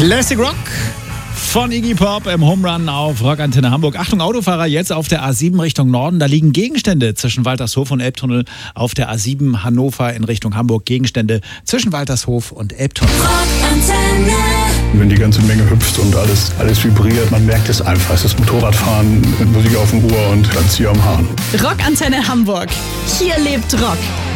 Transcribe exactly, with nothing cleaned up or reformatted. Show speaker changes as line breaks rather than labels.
Classic Rock von Iggy Pop im Home Run auf Rockantenne Hamburg. Achtung, Autofahrer, jetzt auf der A sieben Richtung Norden. Da liegen Gegenstände zwischen Waltershof und Elbtunnel. Auf der A sieben Hannover in Richtung Hamburg Gegenstände zwischen Waltershof und Elbtunnel.
Rockantenne.
Wenn die ganze Menge hüpft und alles, alles vibriert, man merkt es einfach. Es ist Motorradfahren mit Musik auf dem Ohr und dann Zieher am Hahn.
Rockantenne Hamburg. Hier lebt Rock.